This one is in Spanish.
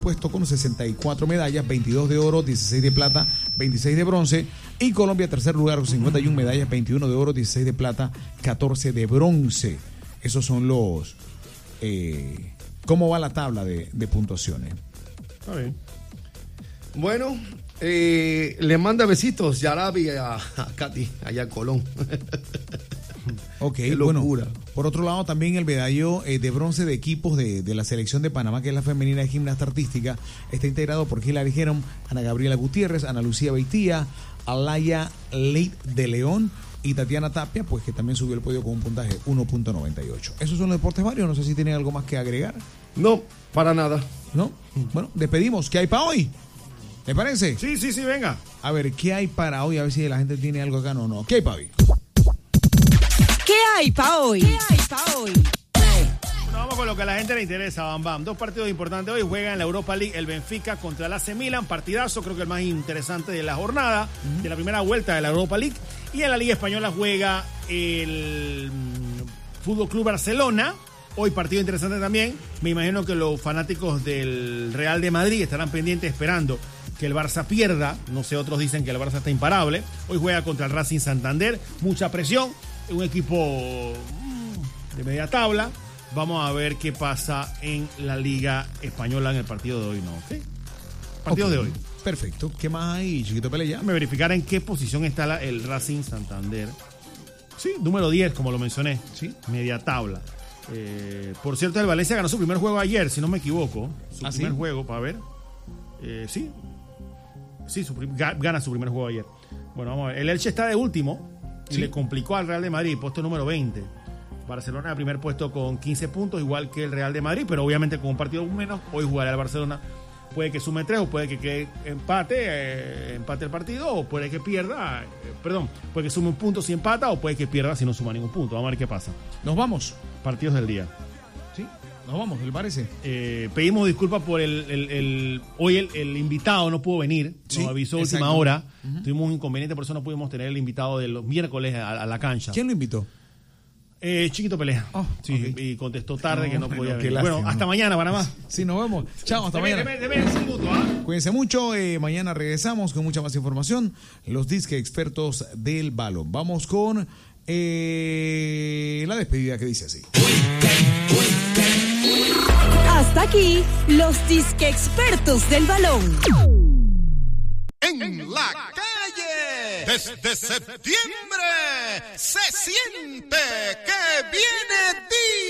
puesto con 64 medallas, 22 de oro, 16 de plata, 26 de bronce. Y Colombia, tercer lugar, con 51 medallas, 21 de oro, 16 de plata, 14 de bronce. Esos son los... ¿cómo va la tabla de puntuaciones? Está bien. Bueno, le manda besitos Yarabi a Katy, allá en Colón. Ok, bueno, por otro lado también el medallo de bronce de equipos de la selección de Panamá, que es la femenina de gimnasta artística, está integrado por Hilary Geron, Ana Gabriela Gutiérrez, Ana Lucía Beitía, Alaya Leit de León y Tatiana Tapia, pues que también subió el podio con un puntaje 1.98. Esos son los deportes varios, no sé si tienen algo más que agregar. No, para nada. ¿No? Bueno, despedimos. ¿Qué hay para hoy? ¿Le parece? Sí, venga. A ver, ¿qué hay para hoy? A ver si la gente tiene algo acá. No. ¿Qué hay para hoy? ¿Qué hay para hoy? Bueno, vamos con lo que a la gente le interesa, Bam Bam. Dos partidos importantes hoy. Juegan en la Europa League el Benfica contra el AC Milan. Partidazo, creo que el más interesante de la jornada, de la primera vuelta de la Europa League. Y en la Liga Española juega el Fútbol Club Barcelona. Hoy partido interesante también. Me imagino que los fanáticos del Real de Madrid estarán pendientes esperando que el Barça pierda. No sé, otros dicen que el Barça está imparable. Hoy juega contra el Racing Santander. Mucha presión. Un equipo de media tabla. Vamos a ver qué pasa en la Liga Española en el partido de hoy, ¿no? ¿Sí? Partido de hoy. Perfecto. ¿Qué más hay, Chiquito Pelea? Me verificar en qué posición está el Racing Santander. Sí, número 10, como lo mencioné. Sí, media tabla. Por cierto, el Valencia ganó su primer juego ayer, si no me equivoco. Su primer juego, para ver. Sí, gana su primer juego ayer. Bueno, vamos a ver. El Elche está de último. Y le complicó al Real de Madrid, puesto número 20. Barcelona de primer puesto con 15 puntos, igual que el Real de Madrid, pero obviamente con un partido menos. Hoy jugará el Barcelona. Puede que sume 3 o puede que quede empate el partido, o puede que pierda, puede que sume un punto si empata, o puede que pierda si no suma ningún punto. Vamos a ver qué pasa. Nos vamos. Partidos del día. Sí, nos vamos, ¿le parece? Pedimos disculpas por hoy el invitado no pudo venir, nos avisó a última hora. Tuvimos un inconveniente, por eso no pudimos tener el invitado de los miércoles a la cancha. ¿Quién lo invitó? Chiquito Pelea. Y contestó tarde que no podía venir. Bueno, hasta mañana, Panamá. Sí, nos vemos. Chao, hasta mañana. Cuídense mucho. Mañana regresamos con mucha más información. Los disque expertos del balón. Vamos con la despedida que dice así. Hasta aquí, los disque expertos del balón. En la calle, desde septiembre, se siente que viene